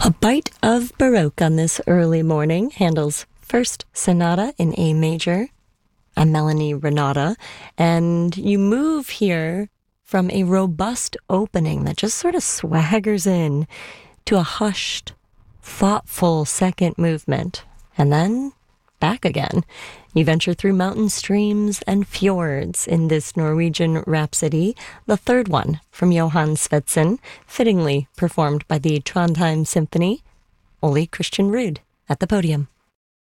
A bite of Baroque on this early morning. Handel's first sonata in A major. I'm Melanie Renata, and you move here from a robust opening that just sort of swaggers in to a hushed, thoughtful second movement, and then back again. You venture through mountain streams and fjords in this Norwegian rhapsody, the third one from Johann Svendsen, fittingly performed by the Trondheim Symphony. Ole Christian Ruud at the podium.